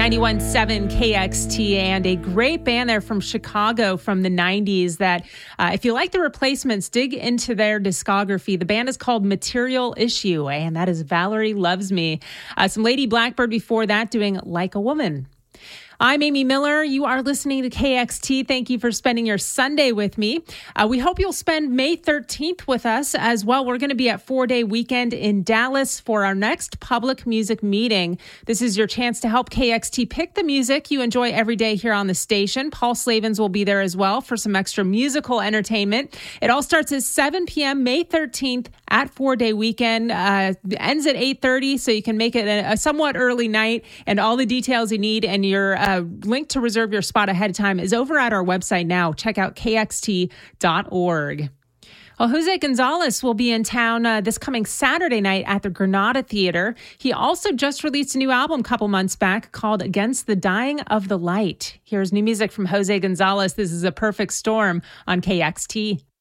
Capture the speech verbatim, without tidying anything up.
ninety-one point seven K X T, and a great band there from Chicago from the nineties that, uh, if you like the Replacements, dig into their discography. The band is called Material Issue, and that is Valerie Loves Me. Uh, some Lady Blackbird before that doing Like a Woman. I'm Amy Miller. You are listening to K X T. Thank you for spending your Sunday with me. Uh, we hope you'll spend May thirteenth with us as well. We're going to be at Four Day Weekend in Dallas for our next public music meeting. This is your chance to help K X T pick the music you enjoy every day here on the station. Paul Slavens will be there as well for some extra musical entertainment. It all starts at seven p.m. May thirteenth at Four Day Weekend. Uh, ends at eight thirty, so you can make it a, a somewhat early night, and all the details you need and your uh, Uh, link to reserve your spot ahead of time is over at our website now. Check out K X T dot org. Well, Jose Gonzalez will be in town uh, this coming Saturday night at the Granada Theater. He also just released a new album a couple months back called Against the Dying of the Light. Here's new music from Jose Gonzalez. This is A Perfect Storm on K X T.